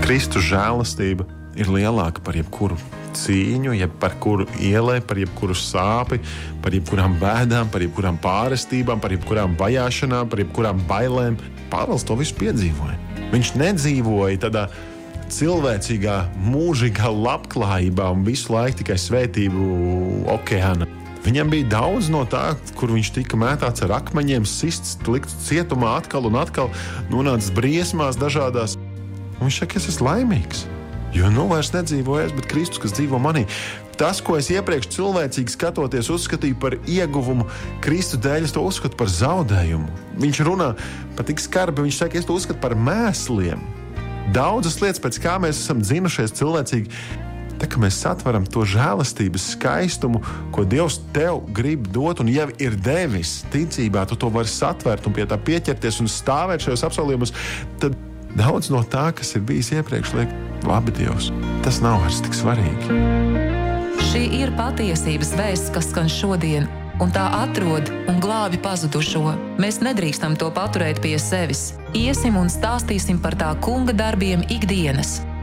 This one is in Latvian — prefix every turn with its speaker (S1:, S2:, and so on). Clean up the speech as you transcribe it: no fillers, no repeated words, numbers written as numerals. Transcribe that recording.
S1: Kristus žēlastība ir lielāka par jebkuru cīņu, par kuru ielē, par jebkuru sāpi, par jebkurām bēdām, par jebkurām pārestībām, par jebkurām vajāšanām, par jebkurām bailēm. Pāvils to visu piedzīvoja. Viņš nedzīvoja tādā cilvēcīgā, mūžīgā labklājībā un visu laiku tikai svētību okeāna. Viņam bija daudz no tā, kur viņš tika mētāts ar akmeņiem, sists, likts cietumā atkal un atkal, nonācis briesmās dažādās. Un viņš saka, es esmu laimīgs, jo vairs nedzīvoju es, bet Kristus, kas dzīvo manī. Tas, ko es iepriekš cilvēcīgi skatoties, uzskatīju par ieguvumu, Kristu dēļ es to uzskatu par zaudējumu. Viņš runā par tik skarbi, viņš saka, es to uzskatu par mēsliem. Daudzas lietas, pēc kā mēs esam dzinušies cilvēcīgi, tā kā mēs satveram to žēlastības skaistumu, ko Dievs tev grib dot un jau ir devis ticībā, tu to vari satvert un pie tā pieķerties un stāvēt šajos apsolījumus, tad daudz no tā, kas ir bijis iepriekš, liek, labi Dievs, tas nav vairs tik svarīgi.
S2: Šī ir patiesības vēsts, kas skan šodien, un tā atrod un glābi pazudušo. Mēs nedrīkstam to paturēt pie sevis. Iesim un stāstīsim par tā kunga darbiem ikdienas.